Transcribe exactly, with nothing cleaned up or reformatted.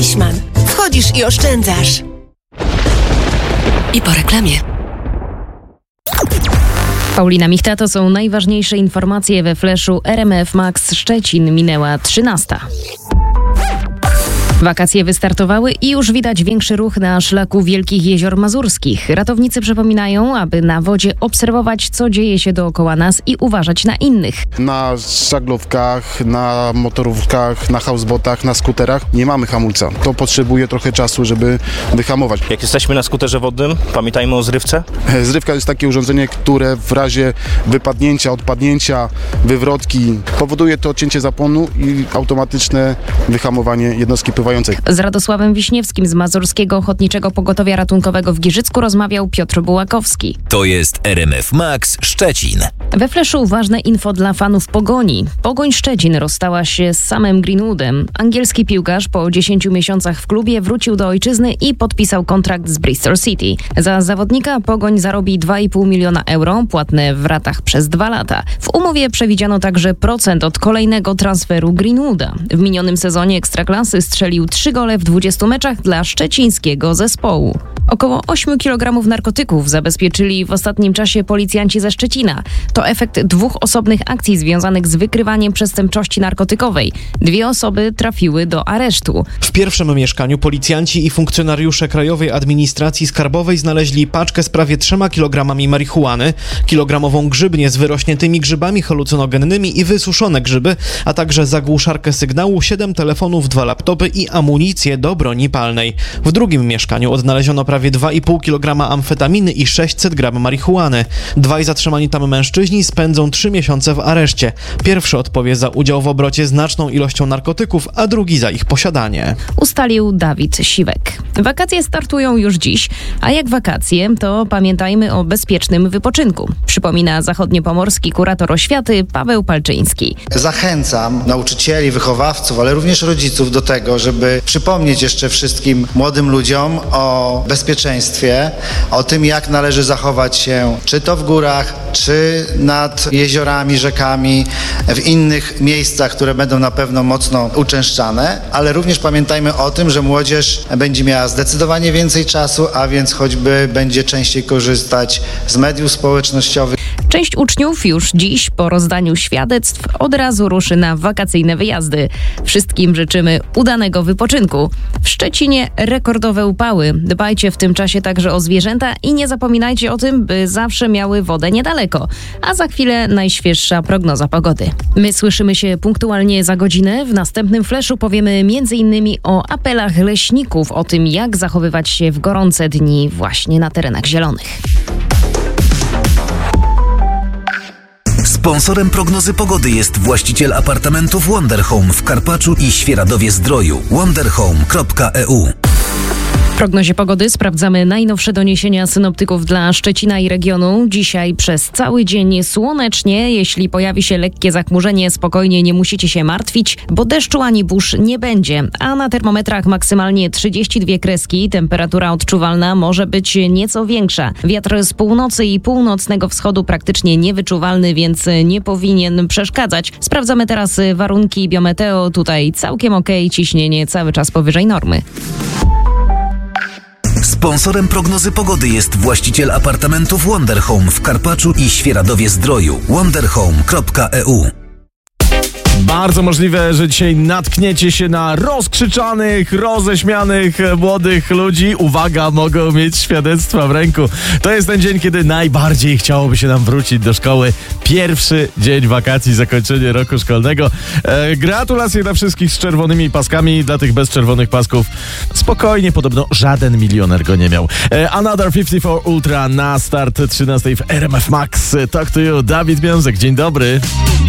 Deichmann. Wchodzisz i oszczędzasz. I po reklamie. Paulina Michta, to są najważniejsze informacje we Flashu R M F Max Szczecin. Minęła trzynasta. Wakacje wystartowały i już widać większy ruch na szlaku Wielkich Jezior Mazurskich. Ratownicy przypominają, aby na wodzie obserwować, co dzieje się dookoła nas i uważać na innych. Na żaglówkach, na motorówkach, na housebotach, na skuterach nie mamy hamulca. To potrzebuje trochę czasu, żeby wyhamować. Jak jesteśmy na skuterze wodnym, pamiętajmy o zrywce. Zrywka jest takie urządzenie, które w razie wypadnięcia, odpadnięcia, wywrotki powoduje to odcięcie zapłonu i automatyczne wyhamowanie jednostki pływającej. Z Radosławem Wiśniewskim z Mazurskiego Ochotniczego Pogotowia Ratunkowego w Giżycku rozmawiał Piotr Bułakowski. To jest R M F Max Szczecin. We Flashu ważne info dla fanów Pogoni. Pogoń Szczecin rozstała się z Samem Greenwoodem. Angielski piłkarz po dziesięciu miesiącach w klubie wrócił do ojczyzny i podpisał kontrakt z Bristol City. Za zawodnika Pogoń zarobi dwa i pół miliona euro, płatne w ratach przez dwa lata. W umowie przewidziano także procent od kolejnego transferu Greenwooda. W minionym sezonie Ekstraklasy strzelił trzy gole w dwudziestu meczach dla szczecińskiego zespołu. Około ośmiu kilogramów narkotyków zabezpieczyli w ostatnim czasie policjanci ze Szczecina. To efekt dwóch osobnych akcji związanych z wykrywaniem przestępczości narkotykowej. Dwie osoby trafiły do aresztu. W pierwszym mieszkaniu policjanci i funkcjonariusze Krajowej Administracji Skarbowej znaleźli paczkę z prawie trzema kilogramami marihuany, kilogramową grzybnię z wyrośniętymi grzybami halucynogennymi i wysuszone grzyby, a także zagłuszarkę sygnału, siedem telefonów, dwa laptopy i amunicję do broni palnej. W drugim mieszkaniu odnaleziono prawie dwa i pół kilograma amfetaminy i sześćset gramów marihuany. Dwaj zatrzymani tam mężczyźni spędzą trzy miesiące w areszcie. Pierwszy odpowie za udział w obrocie znaczną ilością narkotyków, a drugi za ich posiadanie. Ustalił Dawid Siwek. Wakacje startują już dziś, a jak wakacje, to pamiętajmy o bezpiecznym wypoczynku. Przypomina zachodniopomorski kurator oświaty Paweł Palczyński. Zachęcam nauczycieli, wychowawców, ale również rodziców do tego, żeby przypomnieć jeszcze wszystkim młodym ludziom o bezpieczeństwie, o tym, jak należy zachować się, czy to w górach, czy nad jeziorami, rzekami, w innych miejscach, które będą na pewno mocno uczęszczane, ale również pamiętajmy o tym, że młodzież będzie miała zdecydowanie więcej czasu, a więc choćby będzie częściej korzystać z mediów społecznościowych. Część uczniów już dziś po rozdaniu świadectw od razu ruszy na wakacyjne wyjazdy. Wszystkim życzymy udanego wypoczynku. W Szczecinie rekordowe upały. Dbajcie w tym czasie także o zwierzęta i nie zapominajcie o tym, by zawsze miały wodę niedaleko. A za chwilę najświeższa prognoza pogody. My słyszymy się punktualnie za godzinę. W następnym Flashu powiemy między innymi o apelach leśników, o tym, jak zachowywać się w gorące dni właśnie na terenach zielonych. Sponsorem prognozy pogody jest właściciel apartamentów Wonderhome w Karpaczu i Świeradowie-Zdroju. wonderhome kropka e u. W prognozie pogody sprawdzamy najnowsze doniesienia synoptyków dla Szczecina i regionu. Dzisiaj przez cały dzień słonecznie. Jeśli pojawi się lekkie zachmurzenie, spokojnie, nie musicie się martwić, bo deszczu ani burz nie będzie. A na termometrach maksymalnie trzydzieści dwie kreski. Temperatura odczuwalna może być nieco większa. Wiatr z północy i północnego wschodu praktycznie niewyczuwalny, więc nie powinien przeszkadzać. Sprawdzamy teraz warunki biometeo. Tutaj całkiem okej, ciśnienie cały czas powyżej normy. Sponsorem prognozy pogody jest właściciel apartamentów Wonderhome w Karpaczu i Świeradowie-Zdroju. wonderhome kropka e u. Bardzo możliwe, że dzisiaj natkniecie się na rozkrzyczanych, roześmianych młodych ludzi. Uwaga, mogą mieć świadectwa w ręku. To jest ten dzień, kiedy najbardziej chciałoby się nam wrócić do szkoły. Pierwszy dzień wakacji, zakończenie roku szkolnego. E, gratulacje dla wszystkich z czerwonymi paskami. Dla tych bez czerwonych pasków spokojnie, podobno żaden milioner go nie miał. E, Another pięćdziesiąt cztery Ultra na start trzynastej w R M F Max. Talk to you, Dawid Miązek. Dzień dobry.